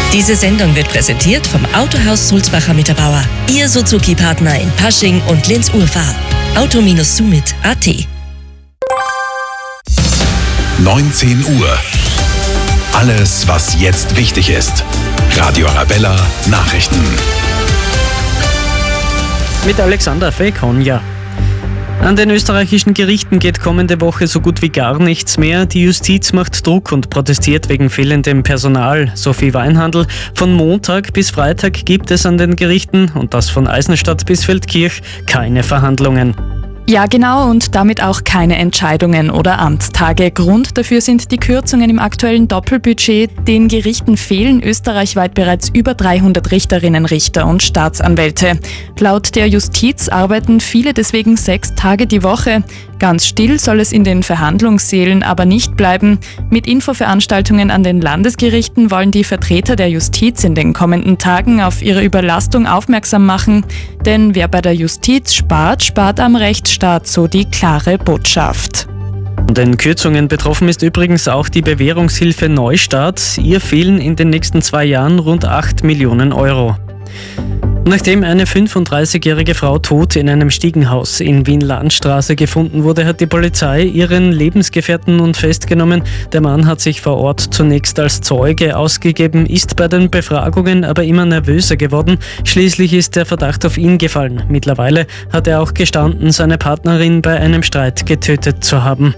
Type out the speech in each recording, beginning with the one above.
Diese Sendung wird präsentiert vom Autohaus Sulzbacher Mitterbauer. Ihr Suzuki-Partner in Pasching und Linz-Urfahr. Auto-Summit.at 19 Uhr. Alles, was jetzt wichtig ist. Radio Arabella Nachrichten. Mit Alexander Fekonja. An den österreichischen Gerichten geht kommende Woche so gut wie gar nichts mehr. Die Justiz macht Druck und protestiert wegen fehlendem Personal. Sophie Weinhandl, von Montag bis Freitag gibt es an den Gerichten, und das von Eisenstadt bis Feldkirch, keine Verhandlungen. Ja, genau, und damit auch keine Entscheidungen oder Amtstage. Grund dafür sind die Kürzungen im aktuellen Doppelbudget. Den Gerichten fehlen österreichweit bereits über 300 Richterinnen, Richter und Staatsanwälte. Laut der Justiz arbeiten viele deswegen 6 Tage die Woche. Ganz still soll es in den Verhandlungssälen aber nicht bleiben. Mit Infoveranstaltungen an den Landesgerichten wollen die Vertreter der Justiz in den kommenden Tagen auf ihre Überlastung aufmerksam machen. Denn wer bei der Justiz spart, spart am Rechtsstaat, so die klare Botschaft. Von den Kürzungen betroffen ist übrigens auch die Bewährungshilfe Neustart. Ihr fehlen in den nächsten 2 Jahren rund 8 Millionen Euro. Nachdem eine 35-jährige Frau tot in einem Stiegenhaus in Wien-Landstraße gefunden wurde, hat die Polizei ihren Lebensgefährten nun festgenommen. Der Mann hat sich vor Ort zunächst als Zeuge ausgegeben, ist bei den Befragungen aber immer nervöser geworden. Schließlich ist der Verdacht auf ihn gefallen. Mittlerweile hat er auch gestanden, seine Partnerin bei einem Streit getötet zu haben.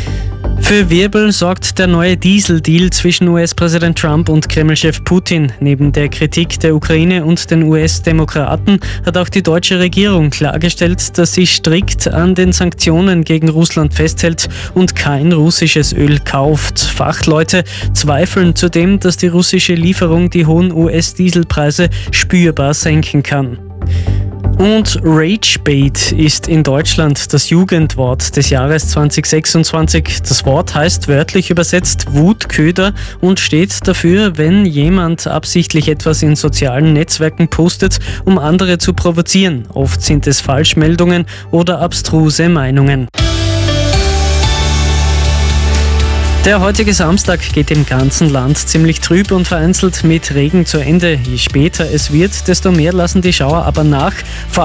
Für Wirbel sorgt der neue Dieseldeal zwischen US-Präsident Trump und Kreml-Chef Putin. Neben der Kritik der Ukraine und den US-Demokraten hat auch die deutsche Regierung klargestellt, dass sie strikt an den Sanktionen gegen Russland festhält und kein russisches Öl kauft. Fachleute zweifeln zudem, dass die russische Lieferung die hohen US-Dieselpreise spürbar senken kann. Und Ragebait ist in Deutschland das Jugendwort des Jahres 2026. Das Wort heißt wörtlich übersetzt Wutköder und steht dafür, wenn jemand absichtlich etwas in sozialen Netzwerken postet, um andere zu provozieren. Oft sind es Falschmeldungen oder abstruse Meinungen. Der heutige Samstag geht im ganzen Land ziemlich trüb und vereinzelt mit Regen zu Ende. Je später es wird, desto mehr lassen die Schauer aber nach.